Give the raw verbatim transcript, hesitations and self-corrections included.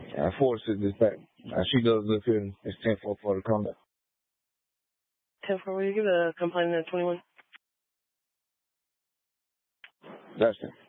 Uh, four six dispatch. Uh, she does live here. It's ten four for the combat. ten four, will you give a complaint at twenty-one? That's it.